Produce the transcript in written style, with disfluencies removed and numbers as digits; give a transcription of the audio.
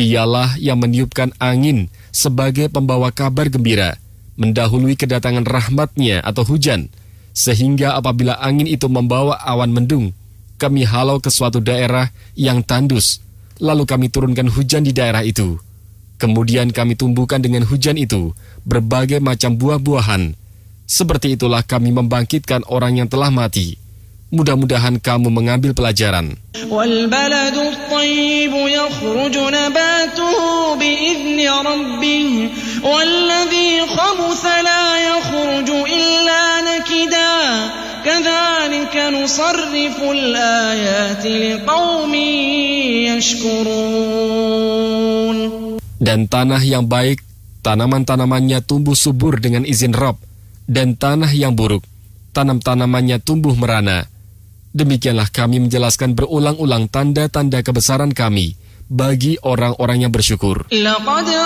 Dialah yang meniupkan angin sebagai pembawa kabar gembira, mendahului kedatangan rahmat-Nya atau hujan, sehingga apabila angin itu membawa awan mendung, kami halau ke suatu daerah yang tandus, lalu kami turunkan hujan di daerah itu. Kemudian kami tumbuhkan dengan hujan itu berbagai macam buah-buahan. Seperti itulah kami membangkitkan orang yang telah mati. Mudah-mudahan kamu mengambil pelajaran. وَالْبَلَدُ الطَّيِّبُ يَخْرُجُ نَبَاتُهُ بِإِذْنِ رَبِّهِ وَالَّذِي خَبُثَ لَا يَخْرُجُ إِلَّا نَكِدًا كَذَلِكَ نُصَرِّفُ الْآيَاتِ لِقَوْمٍ يَشْكُرُونَ. Dan tanah yang baik, tanaman-tanamannya tumbuh subur dengan izin Rabb, dan tanah yang buruk, tanam-tanamannya tumbuh merana. Demikianlah kami menjelaskan berulang-ulang tanda-tanda kebesaran kami bagi orang-orang yang bersyukur.